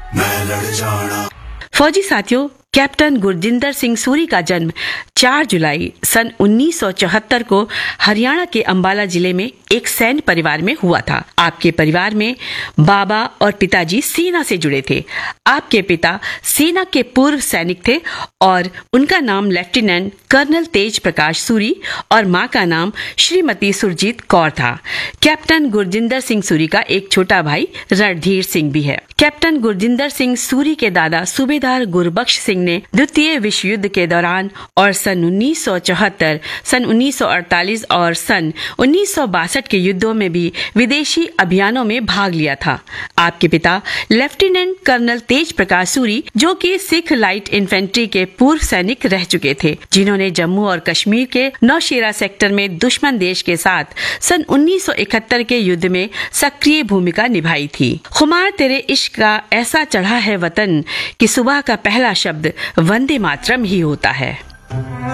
मैं लड़ जाना। फौजी साथियों, कैप्टन गुरजिंदर सिंह सूरी का जन्म 4 जुलाई सन 1974 को हरियाणा के अंबाला जिले में एक सैन्य परिवार में हुआ था। आपके परिवार में बाबा और पिताजी सेना से जुड़े थे। आपके पिता सेना के पूर्व सैनिक थे और उनका नाम लेफ्टिनेंट कर्नल तेज प्रकाश सूरी और मां का नाम श्रीमती सुरजीत कौर था। कैप्टन गुरजिंदर सिंह सूरी का एक छोटा भाई रणधीर सिंह भी है। कैप्टन गुरजिंदर सिंह सूरी के दादा सूबेदार गुरबख्श सिंह ने द्वितीय विश्व युद्ध के दौरान और सन 1974, सन 1948 और सन 1962 के युद्धों में भी विदेशी अभियानों में भाग लिया था। आपके पिता लेफ्टिनेंट कर्नल तेज प्रकाश सूरी, जो कि सिख लाइट इन्फेंट्री के पूर्व सैनिक रह चुके थे, जिन्होंने जम्मू और कश्मीर के नौशेरा सेक्टर में दुश्मन देश के साथ सन 1971 के युद्ध में सक्रिय भूमिका निभाई थी। खुमार तेरे इश्क का ऐसा चढ़ा है वतन कि सुबह का पहला शब्द वंदे मातरम ही होता है।